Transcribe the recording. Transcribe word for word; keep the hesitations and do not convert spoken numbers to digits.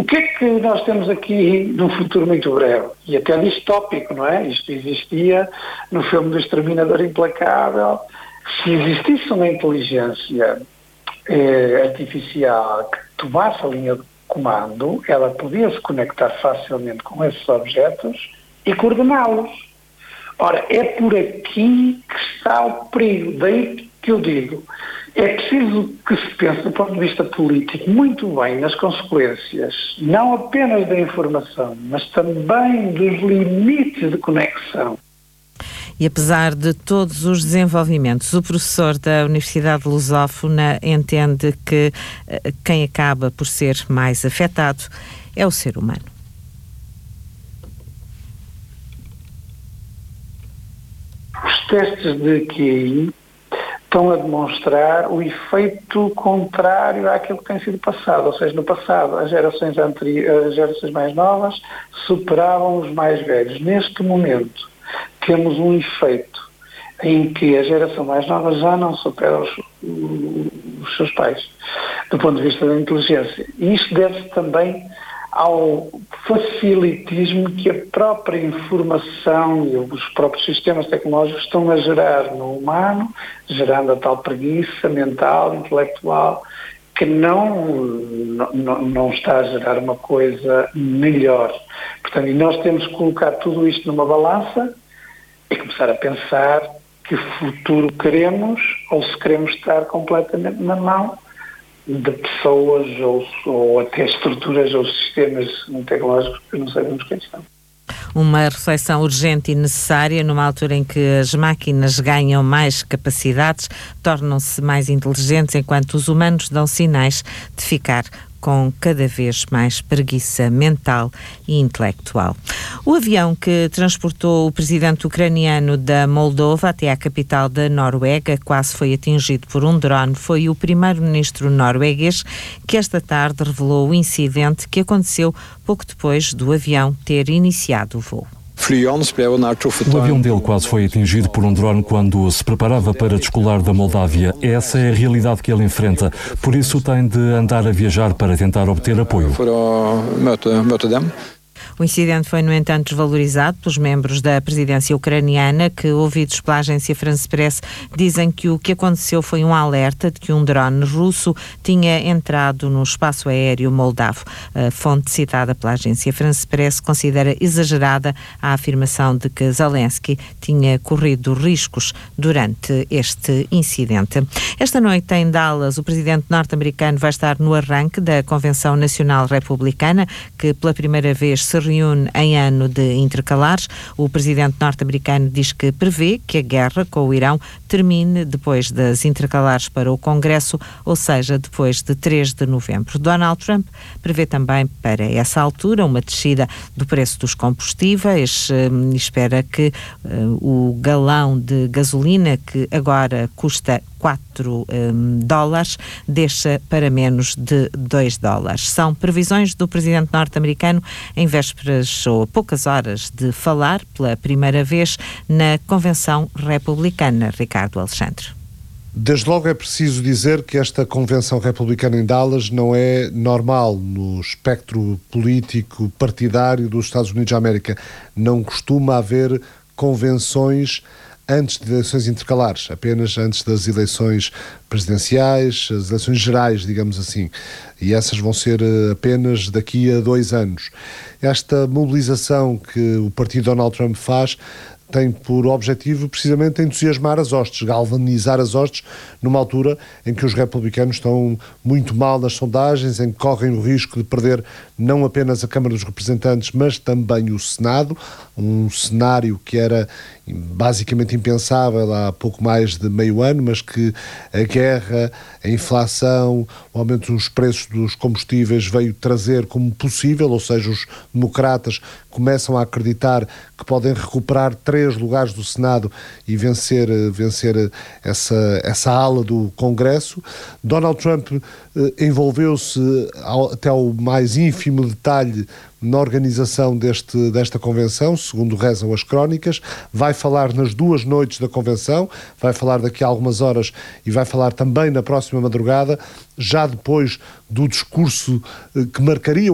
o que é que nós temos aqui num futuro muito breve? E até distópico, não é? Isto existia no filme do Exterminador Implacável. Se existisse uma inteligência eh, artificial que tomasse a linha de comando, ela podia se conectar facilmente com esses objetos e coordená-los. Ora, é por aqui que está o perigo. Daí que eu digo, é preciso que se pense do ponto de vista político muito bem nas consequências, não apenas da informação, mas também dos limites de conexão. E apesar de todos os desenvolvimentos, o professor da Universidade Lusófona entende que uh, quem acaba por ser mais afetado é o ser humano. Os testes de Q I estão a demonstrar o efeito contrário àquilo que tem sido passado. Ou seja, no passado, as gerações, anteri- as gerações mais novas superavam os mais velhos. Neste momento, temos um efeito em que a geração mais nova já não supera os, os seus pais, do ponto de vista da inteligência. E isto deve-se também ao facilitismo que a própria informação e os próprios sistemas tecnológicos estão a gerar no humano, gerando a tal preguiça mental, intelectual, que não, não, não está a gerar uma coisa melhor. Portanto, e nós temos que colocar tudo isto numa balança e começar a pensar que futuro queremos, ou se queremos estar completamente na mão de pessoas ou, ou até estruturas ou sistemas tecnológicos que não sabemos quem são. Uma reflexão urgente e necessária numa altura em que as máquinas ganham mais capacidades, tornam-se mais inteligentes, enquanto os humanos dão sinais de ficar com cada vez mais preguiça mental e intelectual. O avião que transportou o presidente ucraniano da Moldova até à capital da Noruega quase foi atingido por um drone. Foi o primeiro-ministro norueguês que esta tarde revelou o incidente que aconteceu pouco depois do avião ter iniciado o voo. O avião dele quase foi atingido por um drone quando se preparava para descolar da Moldávia. Essa é a realidade que ele enfrenta. Por isso tem de andar a viajar para tentar obter apoio. O incidente foi, no entanto, desvalorizado pelos membros da presidência ucraniana que, ouvidos pela agência France Press, dizem que o que aconteceu foi um alerta de que um drone russo tinha entrado no espaço aéreo moldavo. A fonte citada pela agência France Press considera exagerada a afirmação de que Zelensky tinha corrido riscos durante este incidente. Esta noite, em Dallas, o presidente norte-americano vai estar no arranque da Convenção Nacional Republicana, que pela primeira vez se reúne em ano de intercalares. O presidente norte-americano diz que prevê que a guerra com o Irão termine depois das intercalares para o Congresso, ou seja, depois de três de novembro. Donald Trump prevê também para essa altura uma descida do preço dos combustíveis. Uh, espera que uh, o galão de gasolina, que agora custa quatro um, dólares, deixa para menos de dois dólares. São previsões do presidente norte-americano em vésperas ou poucas horas de falar pela primeira vez na Convenção Republicana. Ricardo Alexandre. Desde logo é preciso dizer que esta Convenção Republicana em Dallas não é normal no espectro político partidário dos Estados Unidos da América. Não costuma haver convenções antes de eleições intercalares, apenas antes das eleições presidenciais, as eleições gerais, digamos assim. E essas vão ser apenas daqui a dois anos. Esta mobilização que o partido Donald Trump faz tem por objetivo precisamente entusiasmar as hostes, galvanizar as hostes numa altura em que os republicanos estão muito mal nas sondagens, em que correm o risco de perder não apenas a Câmara dos Representantes, mas também o Senado, um cenário que era basicamente impensável há pouco mais de meio ano, mas que a guerra, a inflação, o aumento dos preços dos combustíveis veio trazer como possível, ou seja, os democratas começam a acreditar que podem recuperar três lugares do Senado e vencer, vencer essa, essa ala do Congresso. Donald Trump eh, envolveu-se ao, até ao mais ínfimo detalhe na organização deste, desta convenção, segundo rezam as crónicas. Vai falar nas duas noites da convenção, vai falar daqui a algumas horas e vai falar também na próxima madrugada, já depois do discurso eh, que marcaria